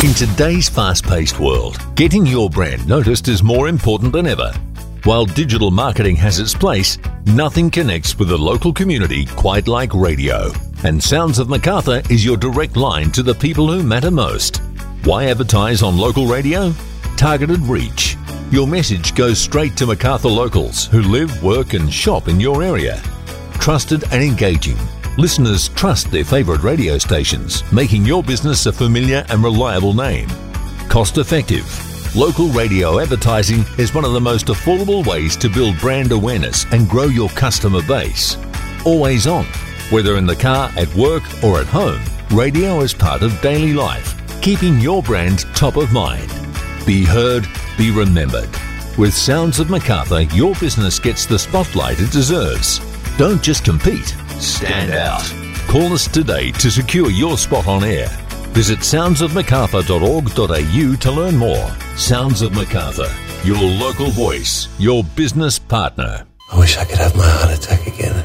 In today's fast-paced world, getting your brand noticed is more important than ever. While digital marketing has its place, nothing connects with the local community quite like radio. And Sounds of Macarthur is your direct line to the people who matter most. Why advertise on local radio? Targeted reach. Your message goes straight to Macarthur locals who live, work and shop in your area. Trusted and engaging. Listeners trust their favourite radio stations, making your business a familiar and reliable name. Cost effective. Local radio advertising is one of the most affordable ways to build brand awareness and grow your customer base. Always on. Whether in the car, at work or at home, radio is part of daily life, keeping your brand top of mind. Be heard, be remembered. With Sounds of Macarthur, your business gets the spotlight it deserves. Don't just compete, stand out. Call us today to secure your spot on air. Visit soundsofmacarthur.org.au to learn more. Sounds of Macarthur, your local voice, your business partner. I wish I could have my heart attack again.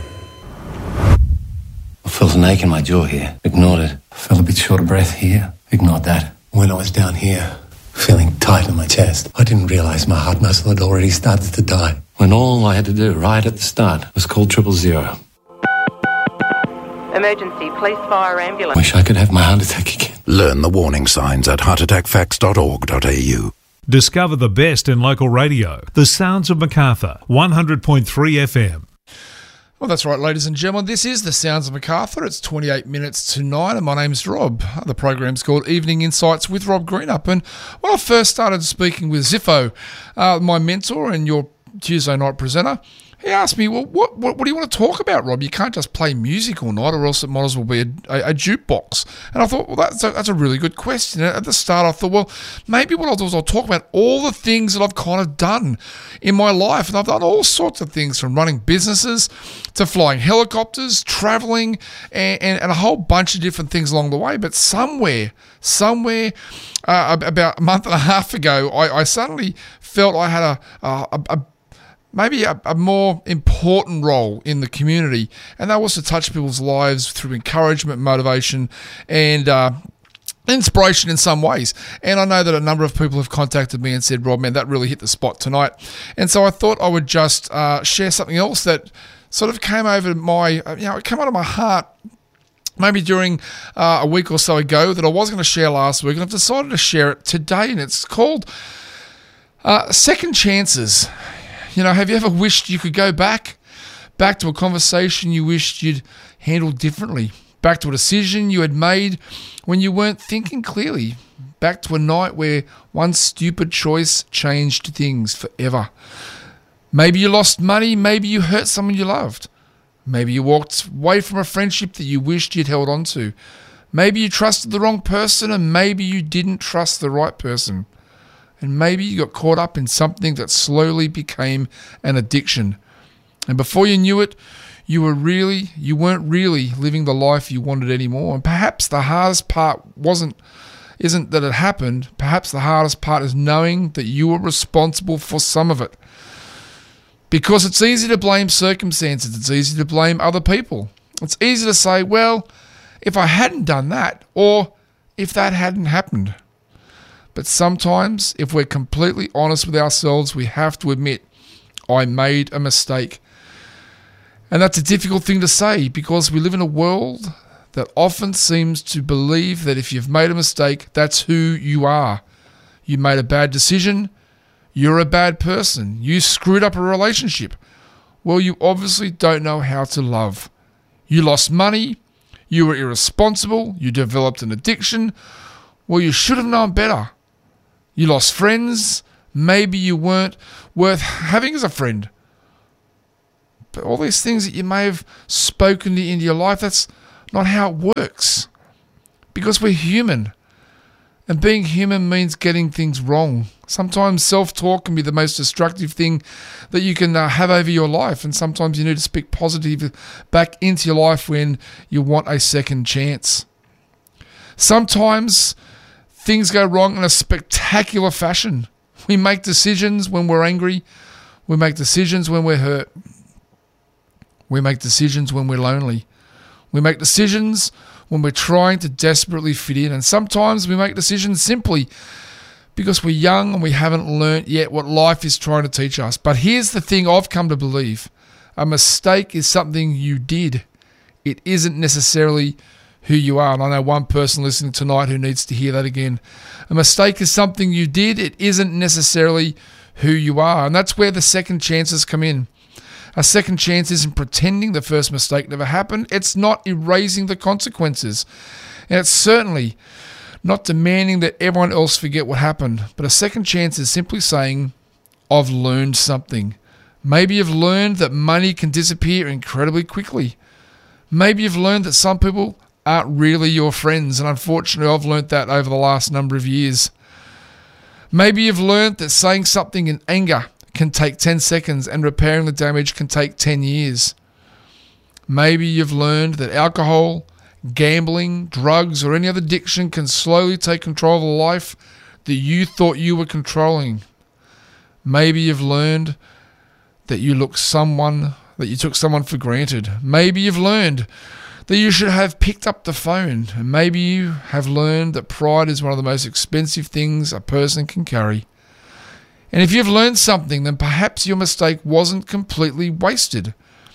I felt an ache in my jaw here. Ignored it. I felt a bit short of breath here. Ignored that. When I was down here, feeling tight in my chest, I didn't realise my heart muscle had already started to die. When all I had to do right at the start was call 000. Emergency, police, fire, ambulance. Wish I could have my heart attack again. Learn the warning signs at heartattackfacts.org.au. Discover the best in local radio. The Sounds of Macarthur, 100.3 FM. Well, that's right, ladies and gentlemen. This is the Sounds of Macarthur. It's 28 minutes to 9, and my name's Rob. The program's called Evening Insights with Rob Greenup. And when I first started speaking with Ziffo, my mentor and your Tuesday night presenter, he asked me, well, what do you want to talk about, Rob? You can't just play music all night, or else it might as well be a jukebox. And I thought, well, that's a really good question. At the start, I thought, well, maybe what I'll do is I'll talk about all the things that I've kind of done in my life. And I've done all sorts of things, from running businesses to flying helicopters, traveling, and a whole bunch of different things along the way. But somewhere, about a month and a half ago, I suddenly felt I had maybe a more important role in the community, and that was to touch people's lives through encouragement, motivation, and inspiration in some ways. And I know that a number of people have contacted me and said, Rob, man, that really hit the spot tonight. And so I thought I would just share something else that sort of came over it came out of my heart maybe during a week or so ago, that I was going to share last week, and I've decided to share it today, and it's called Second Chances. You know, have you ever wished you could go back to a conversation you wished you'd handled differently, back to a decision you had made when you weren't thinking clearly, back to a night where one stupid choice changed things forever? Maybe you lost money, maybe you hurt someone you loved, maybe you walked away from a friendship that you wished you'd held on to, maybe you trusted the wrong person, and maybe you didn't trust the right person. And maybe you got caught up in something that slowly became an addiction. And before you knew it, you weren't really living the life you wanted anymore. And perhaps the hardest part isn't that it happened. Perhaps the hardest part is knowing that you were responsible for some of it. Because it's easy to blame circumstances. It's easy to blame other people. It's easy to say, well, if I hadn't done that, or if that hadn't happened. But sometimes, if we're completely honest with ourselves, we have to admit, I made a mistake. And that's a difficult thing to say, because we live in a world that often seems to believe that if you've made a mistake, that's who you are. You made a bad decision, you're a bad person. You screwed up a relationship. Well, you obviously don't know how to love. You lost money, you were irresponsible, you developed an addiction. Well, you should have known better. You lost friends. Maybe you weren't worth having as a friend. But all these things that you may have spoken into your life, that's not how it works. Because we're human. And being human means getting things wrong. Sometimes self-talk can be the most destructive thing that you can have over your life. And sometimes you need to speak positive back into your life when you want a second chance. Sometimes things go wrong in a spectacular fashion. We make decisions when we're angry. We make decisions when we're hurt. We make decisions when we're lonely. We make decisions when we're trying to desperately fit in. And sometimes we make decisions simply because we're young and we haven't learnt yet what life is trying to teach us. But here's the thing I've come to believe. A mistake is something you did. It isn't necessarily who you are. And I know one person listening tonight who needs to hear that again. A mistake is something you did. It isn't necessarily who you are. And that's where the second chances come in. A second chance isn't pretending the first mistake never happened. It's not erasing the consequences. And it's certainly not demanding that everyone else forget what happened. But a second chance is simply saying, I've learned something. Maybe you've learned that money can disappear incredibly quickly. Maybe you've learned that some people aren't really your friends. And unfortunately, I've learned that over the last number of years. Maybe you've learned that saying something in anger can take 10 seconds and repairing the damage can take 10 years. Maybe you've learned that alcohol, gambling, drugs, or any other addiction can slowly take control of a life that you thought you were controlling. Maybe you've learned that you took someone for granted. Maybe you've learned that you should have picked up the phone. And maybe you have learned that pride is one of the most expensive things a person can carry. And if you've learned something, then perhaps your mistake wasn't completely wasted.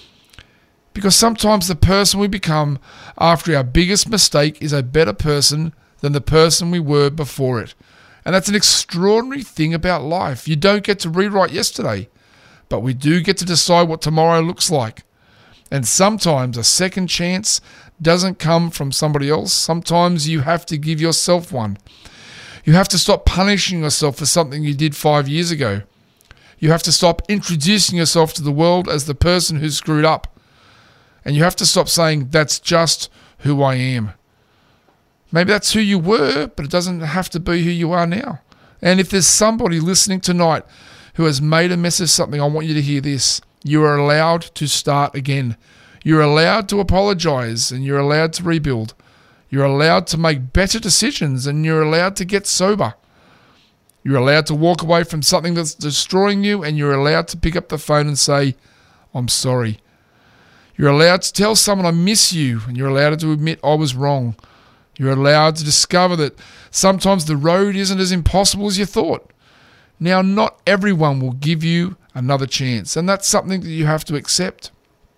Because sometimes the person we become after our biggest mistake is a better person than the person we were before it. And that's an extraordinary thing about life. You don't get to rewrite yesterday, but we do get to decide what tomorrow looks like. And sometimes a second chance doesn't come from somebody else. Sometimes you have to give yourself one. You have to stop punishing yourself for something you did 5 years ago. You have to stop introducing yourself to the world as the person who screwed up. And you have to stop saying, that's just who I am. Maybe that's who you were, but it doesn't have to be who you are now. And if there's somebody listening tonight who has made a mess of something, I want you to hear this. You are allowed to start again. You're allowed to apologize and you're allowed to rebuild. You're allowed to make better decisions and you're allowed to get sober. You're allowed to walk away from something that's destroying you and you're allowed to pick up the phone and say, I'm sorry. You're allowed to tell someone I miss you and you're allowed to admit I was wrong. You're allowed to discover that sometimes the road isn't as impossible as you thought. Now, not everyone will give you another chance, and that's something that you have to accept.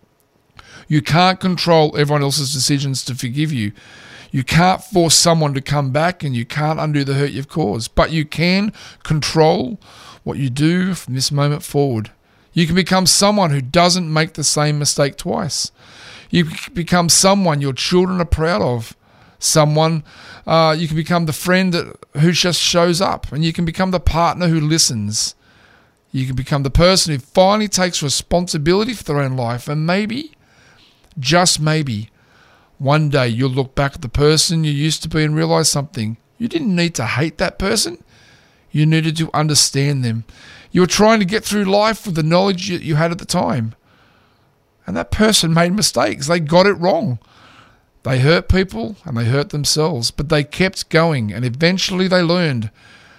You can't control everyone else's decisions to forgive you. You can't force someone to come back, and you can't undo the hurt you've caused, but you can control what you do from this moment forward. You can become someone who doesn't make the same mistake twice. You can become someone your children are proud of. Someone, you can become the friend who just shows up, and you can become the partner who listens. You can become the person who finally takes responsibility for their own life, and maybe, just maybe, one day you'll look back at the person you used to be and realize something. You didn't need to hate that person. You needed to understand them. You were trying to get through life with the knowledge you had at the time. And that person made mistakes. They got it wrong. They hurt people and they hurt themselves, but they kept going and eventually they learned.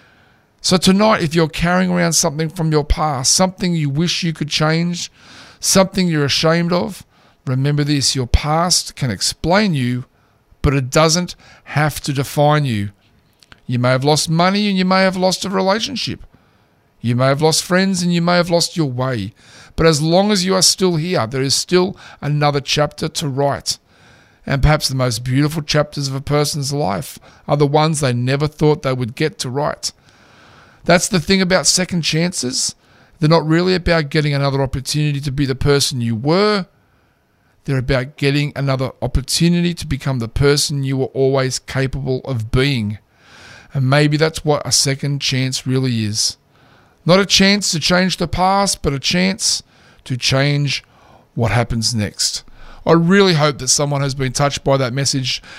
So tonight, if you're carrying around something from your past, something you wish you could change, something you're ashamed of, remember this: your past can explain you, but it doesn't have to define you. You may have lost money and you may have lost a relationship. You may have lost friends and you may have lost your way. But as long as you are still here, there is still another chapter to write. And perhaps the most beautiful chapters of a person's life are the ones they never thought they would get to write. That's the thing about second chances. They're not really about getting another opportunity to be the person you were. They're about getting another opportunity to become the person you were always capable of being. And maybe that's what a second chance really is. Not a chance to change the past, but a chance to change what happens next. I really hope that someone has been touched by that message